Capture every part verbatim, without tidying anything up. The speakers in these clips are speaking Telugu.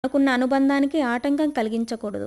తమకున్న అనుబంధానికి ఆటంకం కలిగించకూడదు.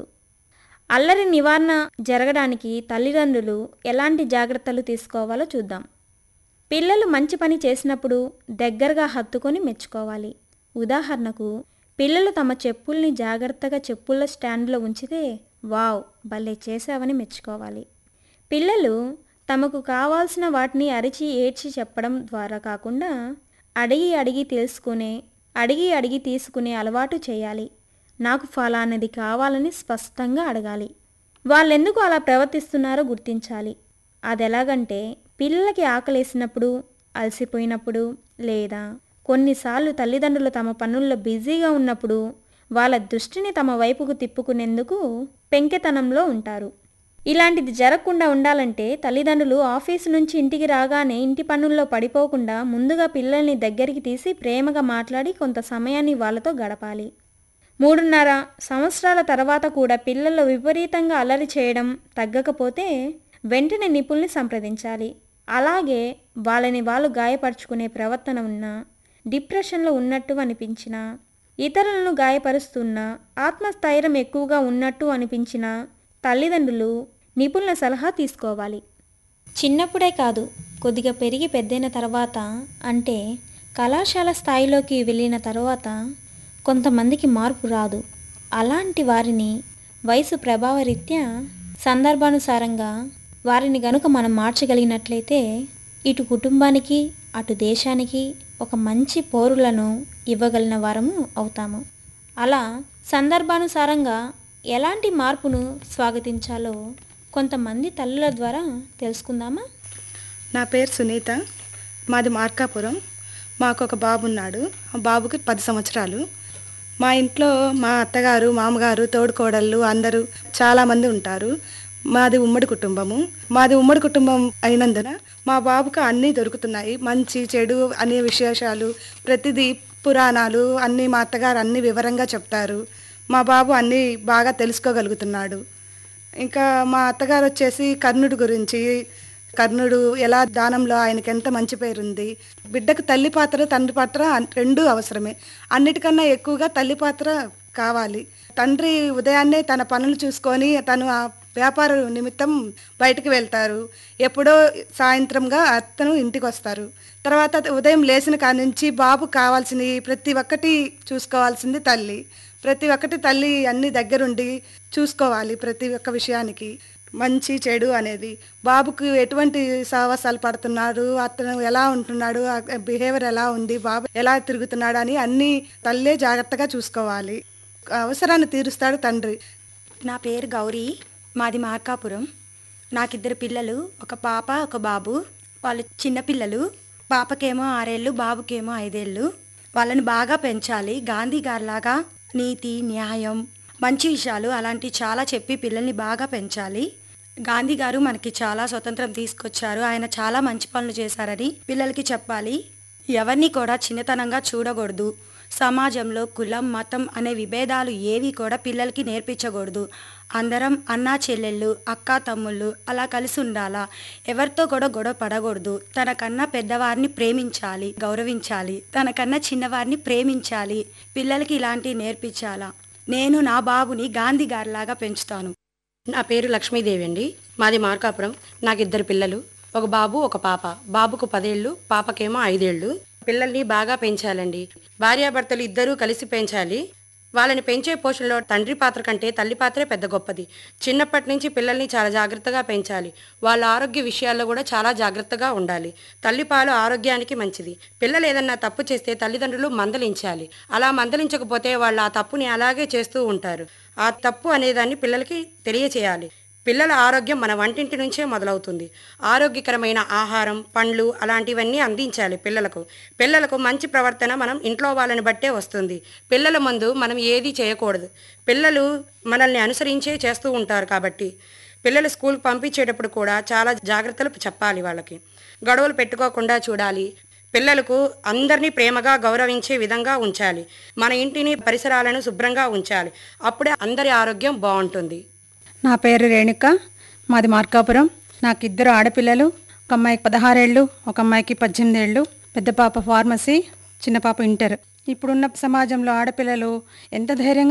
అల్లరి నివారణ జరగడానికి తల్లిదండ్రులు ఎలాంటి జాగ్రత్తలు తీసుకోవాలో చూద్దాం. పిల్లలు మంచి పని చేసినప్పుడు దగ్గరగా హత్తుకొని మెచ్చుకోవాలి. ఉదాహరణకు, పిల్లలు తమ చెప్పుల్ని జాగ్రత్తగా చెప్పుల స్టాండ్లో ఉంచితే వావ్ భలే చేసావని మెచ్చుకోవాలి. పిల్లలు తమకు కావాల్సిన వాటిని అరిచి ఏడ్చి చెప్పడం ద్వారా కాకుండా అడిగి అడిగి తెలుసుకునే అడిగి అడిగి తీసుకునే అలవాటు చేయాలి. నాకు ఫలానది కావాలని స్పష్టంగా అడగాలి. వాళ్ళెందుకు అలా ప్రవర్తిస్తున్నారో గుర్తించాలి. అదెలాగంటే, పిల్లలకి ఆకలేసినప్పుడు, అలసిపోయినప్పుడు, లేదా కొన్నిసార్లు తల్లిదండ్రులు తమ పనుల్లో బిజీగా ఉన్నప్పుడు వాళ్ళ దృష్టిని తమ వైపుకు తిప్పుకునేందుకు పెంకెతనంలో ఉంటారు. ఇలాంటిది జరగకుండా ఉండాలంటే తల్లిదండ్రులు ఆఫీసు నుంచి ఇంటికి రాగానే ఇంటి పనుల్లో పడిపోకుండా ముందుగా పిల్లల్ని దగ్గరికి తీసి ప్రేమగా మాట్లాడి కొంత సమయాన్ని వాళ్ళతో గడపాలి. మూడున్నర సంవత్సరాల తర్వాత కూడా పిల్లల్లో విపరీతంగా అల్లరి చేయడం తగ్గకపోతే వెంటనే నిపుణుల్ని సంప్రదించాలి. అలాగే వాళ్ళని వాళ్ళు గాయపరుచుకునే ప్రవర్తన ఉన్నా, డిప్రెషన్లో ఉన్నట్టు అనిపించినా, ఇతరులను గాయపరుస్తున్న ఆత్మస్థైర్యం ఎక్కువగా ఉన్నట్టు అనిపించిన తల్లిదండ్రులు నిపుణుల సలహా తీసుకోవాలి. చిన్నప్పుడే కాదు, కొద్దిగా పెరిగి పెద్దయిన తర్వాత, అంటే కళాశాల స్థాయిలోకి వెళ్ళిన తర్వాత కొంతమందికి మార్పు రాదు. అలాంటి వారిని వయసు ప్రభావరీత్యా సందర్భానుసారంగా వారిని గనుక మనం మార్చగలిగినట్లయితే ఇటు కుటుంబానికి అటు దేశానికి ఒక మంచి పౌరులను ఇవ్వగలిగిన వారము అవుతాము. అలా సందర్భానుసారంగా ఎలాంటి మార్పును స్వాగతించాలో కొంతమంది తల్లుల ద్వారా తెలుసుకుందామా? నా పేరు సునీత, మాది మార్కాపురం. మాకు ఒక బాబు ఉన్నాడు. ఆ బాబుకి పది సంవత్సరాలు. మా ఇంట్లో మా అత్తగారు, మామగారు, తోడుకోడళ్ళు అందరూ చాలామంది ఉంటారు. మాది ఉమ్మడి కుటుంబము. మాది ఉమ్మడి కుటుంబం అయినందున మా బాబుకు అన్నీ దొరుకుతున్నాయి. మంచి చెడు అనే విశేషాలు, ప్రతిదీ పురాణాలు అన్నీ మా అత్తగారు అన్నీ వివరంగా చెప్తారు. మా బాబు అన్నీ బాగా తెలుసుకోగలుగుతున్నాడు. ఇంకా మా అత్తగారు వచ్చేసి కర్ణుడి గురించి, కర్ణుడు ఎలా దానంలో ఆయనకి ఎంత మంచి పేరుంది. బిడ్డకు తల్లి పాత్ర తండ్రి పాత్ర రెండూ అవసరమే. అన్నిటికన్నా ఎక్కువగా తల్లి పాత్ర కావాలి. తండ్రి ఉదయాన్నే తన పనులు చూసుకొని తను ఆ వ్యాపార నిమిత్తం బయటికి వెళ్తారు. ఎప్పుడో సాయంత్రంగా అతను ఇంటికి వస్తారు. తర్వాత ఉదయం లేచిన కాడి నుంచి బాబు కావాల్సినవి ప్రతి ఒక్కటి చూసుకోవాల్సింది తల్లి. ప్రతి ఒక్కటి తల్లి అన్ని దగ్గరుండి చూసుకోవాలి. ప్రతి ఒక్క విషయానికి మంచి చెడు అనేది బాబుకు ఎటువంటి సావాసాలు పడుతున్నాడు, అతను ఎలా ఉంటున్నాడు, బిహేవియర్ ఎలా ఉంది, బాబు ఎలా తిరుగుతున్నాడు అని అన్నీ తల్లే జాగ్రత్తగా చూసుకోవాలి. అవసరాన్ని తీరుస్తాడు తండ్రి. నా పేరు గౌరీ, మాది మార్కాపురం. నాకిద్దరు పిల్లలు, ఒక పాప ఒక బాబు. వాళ్ళు చిన్నపిల్లలు. పాపకేమో ఆరేళ్ళు, బాబుకేమో ఐదేళ్ళు. వాళ్ళని బాగా పెంచాలి. గాంధీ గారిలాగా నీతి, న్యాయం, మంచి విషయాలు అలాంటివి చాలా చెప్పి పిల్లల్ని బాగా పెంచాలి. గాంధీ గారు మనకి చాలా స్వతంత్రం తీసుకొచ్చారు. ఆయన చాలా మంచి పనులు చేశారని పిల్లలకి చెప్పాలి. ఎవరిని కూడా చిన్నతనంగా చూడకూడదు. సమాజంలో కులం, మతం అనే విభేదాలు ఏవి కూడా పిల్లలకి నేర్పించకూడదు. అందరం అన్నా చెల్లెళ్ళు, అక్కా తమ్ముళ్ళు అలా కలిసి ఉండాలా. ఎవరితో కూడా గొడవ పడకూడదు. తనకన్నా పెద్దవారిని ప్రేమించాలి, గౌరవించాలి. తనకన్నా చిన్నవారిని ప్రేమించాలి. పిల్లలకి ఇలాంటివి నేర్పించాలా. నేను నా బాబుని గాంధీ గారిలాగా పెంచుతాను. నా పేరు లక్ష్మీదేవి అండి. మాది మార్కాపురం. నాకు ఇద్దరు పిల్లలు, ఒక బాబు ఒక పాప. బాబుకు పదేళ్ళు, పాపకేమో ఐదేళ్ళు. పిల్లల్ని బాగా పెంచాలండి. భార్యాభర్తలు ఇద్దరూ కలిసి పెంచాలి. వాళ్ళని పెంచే పోషణలో తండ్రి పాత్ర కంటే తల్లి పాత్రే పెద్ద గొప్పది. చిన్నప్పటి నుంచి పిల్లల్ని చాలా జాగ్రత్తగా పెంచాలి. వాళ్ళ ఆరోగ్య విషయాల్లో కూడా చాలా జాగ్రత్తగా ఉండాలి. తల్లిపాలు ఆరోగ్యానికి మంచిది. పిల్లలు ఏదన్నా తప్పు చేస్తే తల్లిదండ్రులు మందలించాలి. అలా మందలించకపోతే వాళ్ళు ఆ తప్పుని అలాగే చేస్తూ ఉంటారు. ఆ తప్పు అనేదాన్ని పిల్లలకి తెలియచేయాలి. పిల్లల ఆరోగ్యం మన వంటింటి నుంచే మొదలవుతుంది. ఆరోగ్యకరమైన ఆహారం, పండ్లు అలాంటివన్నీ అందించాలి పిల్లలకు. పిల్లలకు మంచి ప్రవర్తన మనం ఇంట్లో వాళ్ళని బట్టే వస్తుంది. పిల్లల ముందు మనం ఏది చేయకూడదు. పిల్లలు మనల్ని అనుసరించే చేస్తూ ఉంటారు. కాబట్టి పిల్లలు స్కూల్కి పంపించేటప్పుడు కూడా చాలా జాగ్రత్తలు చెప్పాలి. వాళ్ళకి గొడవలు పెట్టుకోకుండా చూడాలి. పిల్లలకు అందరినీ ప్రేమగా గౌరవించే విధంగా ఉంచాలి. మన ఇంటిని పరిసరాలను శుభ్రంగా ఉంచాలి. అప్పుడే అందరి ఆరోగ్యం బాగుంటుంది. నా పేరు రేణుక, మాది మార్కాపురం. నాకు ఇద్దరు ఆడపిల్లలు. ఒక అమ్మాయికి పదహారేళ్ళు, ఒక అమ్మాయికి పద్దెనిమిది ఏళ్ళు. పెద్ద పాప ఫార్మసీ, చిన్న పాప ఇంటర్. ఇప్పుడున్న సమాజంలో ఆడపిల్లలు ఎంత ధైర్యంగా